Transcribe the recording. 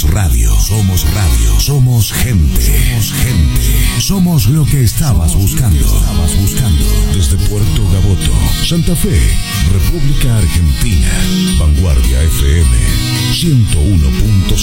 radio, somos radio, somos gente, somos gente, somos lo que estabas buscando. Desde Puerto Gaboto, Santa Fe, República Argentina, Vanguardia FM 101.5.